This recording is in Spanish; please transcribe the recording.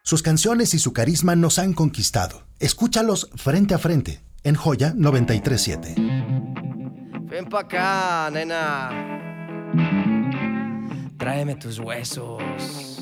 Sus canciones y su carisma nos han conquistado. Escúchalos frente a frente en Joya 93.7. Ven pa' acá, nena. Tráeme tus huesos.